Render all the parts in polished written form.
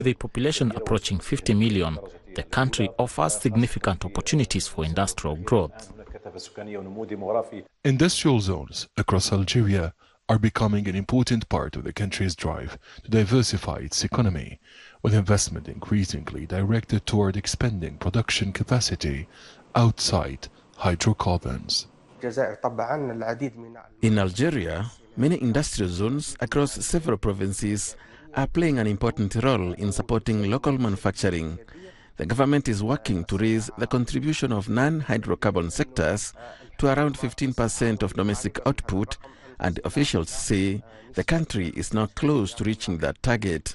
With a population approaching 50 million, the country offers significant opportunities for industrial growth. Industrial zones across Algeria are becoming an important part of the country's drive to diversify its economy, with investment increasingly directed toward expanding production capacity outside hydrocarbons. In Algeria, many industrial zones across several provinces are playing an important role in supporting local manufacturing. The government is working to raise the contribution of non-hydrocarbon sectors to around 15% of domestic output, and officials say the country is now close to reaching that target.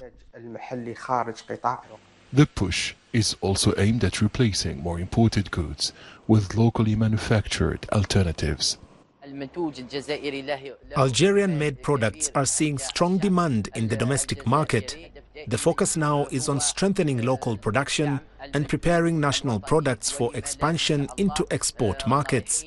The push is also aimed at replacing more imported goods with locally manufactured alternatives. Algerian-made products are seeing strong demand in the domestic market. The focus now is on strengthening local production and preparing national products for expansion into export markets.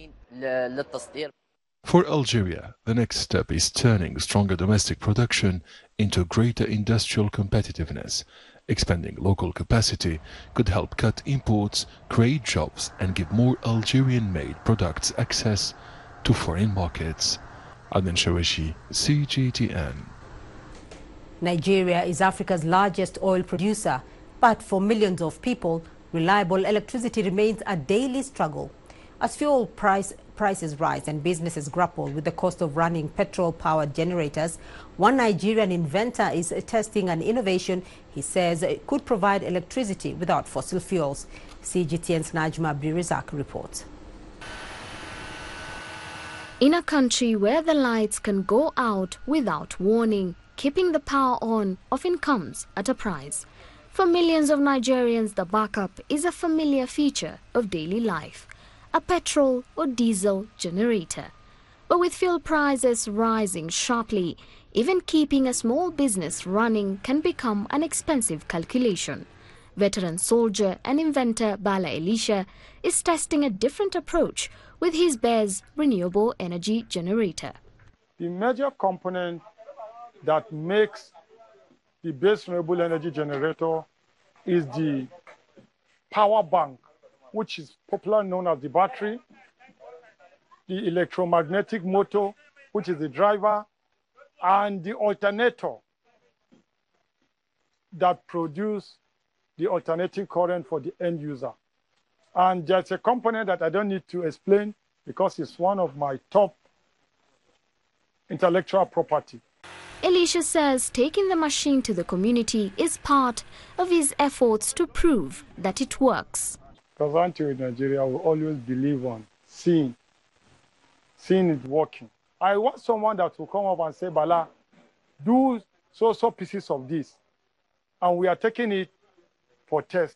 For Algeria, the next step is turning stronger domestic production into greater industrial competitiveness. Expanding local capacity could help cut imports, create jobs, and give more Algerian-made products access to foreign markets. Adnan Shawashi, CGTN. Nigeria is Africa's largest oil producer, but for millions of people, reliable electricity remains a daily struggle. As fuel prices rise and businesses grapple with the cost of running petrol-powered generators, one Nigerian inventor is testing an innovation he says it could provide electricity without fossil fuels. CGTN's Najma Abdirizak reports. In a country where the lights can go out without warning, keeping the power on often comes at a price. For millions of Nigerians, the backup is a familiar feature of daily life, a petrol or diesel generator. But with fuel prices rising sharply, even keeping a small business running can become an expensive calculation. Veteran soldier and inventor Bala Elisha is testing a different approach with his BESS renewable energy generator. The major component that makes the BESS renewable energy generator is the power bank, which is popularly known as the battery, the electromagnetic motor, which is the driver, and the alternator that produce the alternating current for the end user. And there's a component that I don't need to explain because it's one of my top intellectual property. Elisha says taking the machine to the community is part of his efforts to prove that it works. Because in Nigeria, we always believe on seeing it working. I want someone that will come up and say, Bala, do so pieces of this. And we are taking it for test.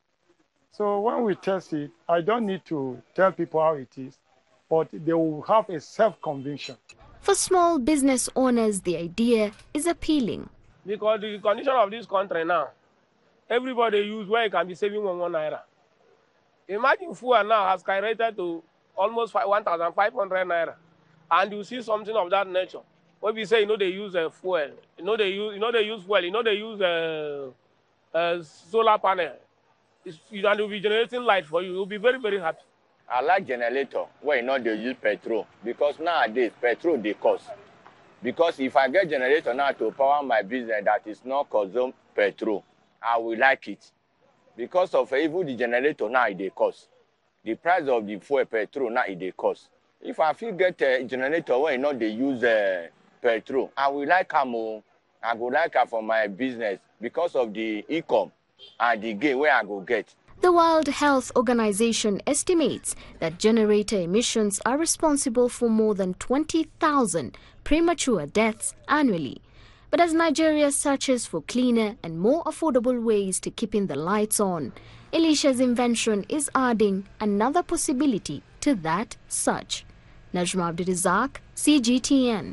So when we test it, I don't need to tell people how it is, but they will have a self-conviction. For small business owners, the idea is appealing. Because the condition of this country now, everybody use where you can be saving 1 naira. Imagine fuel now has skyrocketed to almost 1,500 naira. And you see something of that nature. When we say, they use fuel, they use fuel, they use solar panel. And will be generating light for you. You'll be very, very happy. I like generator where they use petrol because nowadays petrol they cost. Because if I get generator now to power my business that is not consume petrol, I will like it. Because of even the generator now they cost. The price of the fuel petrol now they cost. If I feel get a generator where they use petrol, I will like more. I go like her for my business because of the income and the gain where I go get. The World Health Organization estimates that generator emissions are responsible for more than 20,000 premature deaths annually. But as Nigeria searches for cleaner and more affordable ways to keeping the lights on, Elisha's invention is adding another possibility to that search. Najma Abdirizak, CGTN.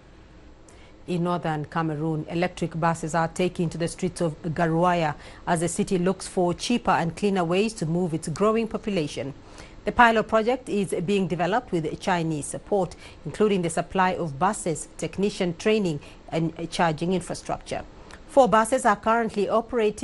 In northern Cameroon, electric buses are taking to the streets of Garouaya as the city looks for cheaper and cleaner ways to move its growing population. The pilot project is being developed with Chinese support, including the supply of buses, technician training and charging infrastructure. 4 buses are currently operating